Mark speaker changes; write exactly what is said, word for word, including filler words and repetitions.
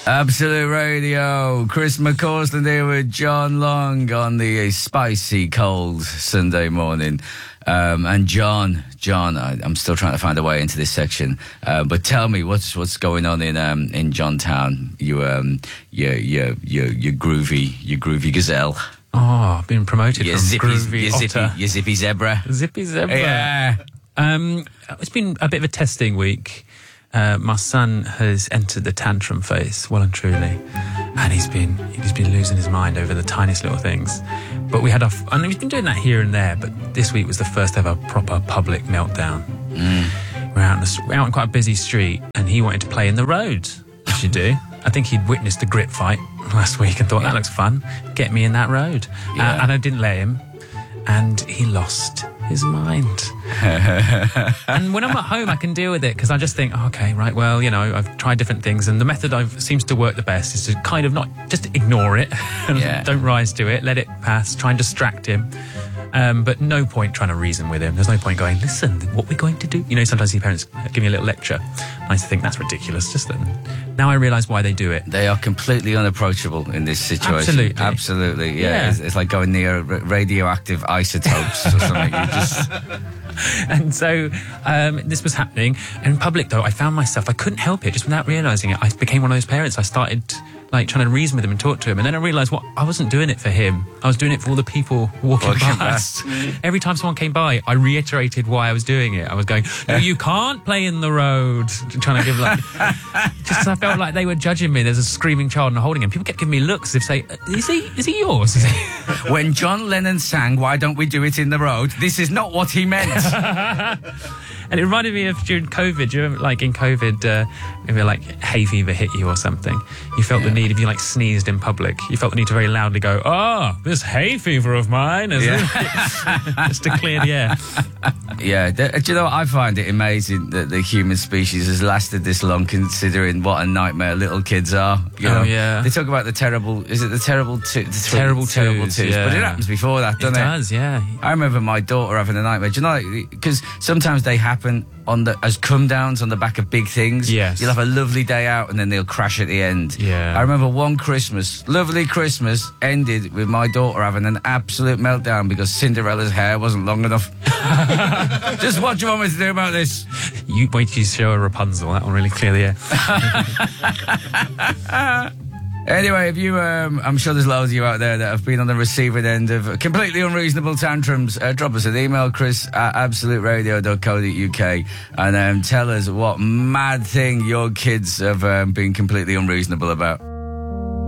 Speaker 1: Absolute Radio. Chris McCausland here with John Long on the spicy cold Sunday morning. Um, and John, John, I, I'm still trying to find a way into this section. Uh, but tell me, what's what's going on in um, in Johntown? You, um, you, you, you, you groovy, you groovy gazelle.
Speaker 2: Oh, I've been promoted
Speaker 1: You
Speaker 2: from
Speaker 1: zippy,
Speaker 2: groovy
Speaker 1: you zippy,
Speaker 2: otter.
Speaker 1: you zippy zebra.
Speaker 2: Zippy zebra.
Speaker 1: Yeah.
Speaker 2: Um, it's been a bit of a testing week. Uh, my son has entered the tantrum phase, well and truly, and he's been he's been losing his mind over the tiniest little things. But we had a, and he's been doing that here and there. But this week was the first ever proper public meltdown. Mm. We're out in the, we're out in quite a busy street, and he wanted to play in the road, as you do. I think he'd witnessed a grip fight last week and thought, that looks fun. Get me in that road,
Speaker 1: Yeah.
Speaker 2: uh, and I didn't let him. And he lost his mind. And when I'm at home, I can deal with it because I just think, oh, okay, right, well, you know, I've tried different things, and the method I've seems to work the best is to kind of not just ignore it, and
Speaker 1: Yeah.
Speaker 2: don't rise to it, let it pass, try and distract him. Um, but no point trying to reason with him. There's no point going, listen, what we're going to do. You know, sometimes your parents give me a little lecture. I used to think that's ridiculous. Just that. Now I realise why they do it.
Speaker 1: They are completely unapproachable in this situation.
Speaker 2: Absolutely.
Speaker 1: Absolutely, yeah.
Speaker 2: Yeah.
Speaker 1: It's, it's like going near ra- radioactive isotopes or something. You just...
Speaker 2: And so um, this was happening. In public, though, I found myself, I couldn't help it, just without realising it. I became one of those parents. I started like trying to reason with him and talk to him. And then I realised, what, I wasn't doing it for him. I was doing it for all the people walking,
Speaker 1: Walking
Speaker 2: past. Every time someone came by, I reiterated why I was doing it. I was going, no, you can't play in the road. Trying to give like, just 'cause I felt like they were judging me. There's a screaming child and I'm holding him. People kept giving me looks as if say, is he, is he yours? Is he?
Speaker 1: When John Lennon sang, "Why Don't We Do It in the Road?" this is not what he meant.
Speaker 2: And it reminded me of during COVID. You remember, like in COVID, uh, maybe like hay fever hit you or something. You felt the need, if you like sneezed in public, you felt the need to very loudly go, "Oh, this hay fever of mine," is
Speaker 1: Yeah.
Speaker 2: just to clear the air.
Speaker 1: Yeah, th- do you know what? I find it amazing that the human species has lasted this long, considering what a nightmare little kids are. You
Speaker 2: Oh,
Speaker 1: know?
Speaker 2: yeah.
Speaker 1: They talk about the terrible, is it the terrible two? The three-
Speaker 2: Terrible
Speaker 1: terrible
Speaker 2: twos,
Speaker 1: twos. But it
Speaker 2: yeah.
Speaker 1: happens before that,
Speaker 2: It
Speaker 1: doesn't it?
Speaker 2: does, yeah.
Speaker 1: I remember my daughter having a nightmare. Do you know, because sometimes they happen on the as come downs on the back of big things.
Speaker 2: Yes.
Speaker 1: You'll have a lovely day out and then they'll crash at the end.
Speaker 2: Yeah.
Speaker 1: I remember one Christmas, lovely Christmas, ended with my daughter having an absolute meltdown because Cinderella's hair wasn't long enough. Just what do you want me to do about this?
Speaker 2: You wait till you show a Rapunzel. That will really clear the air.
Speaker 1: Anyway, if you, um, I'm sure there's loads of you out there that have been on the receiving end of completely unreasonable tantrums. Uh, drop us an email, Chris at absolute radio dot co dot uk, and um, tell us what mad thing your kids have um, been completely unreasonable about.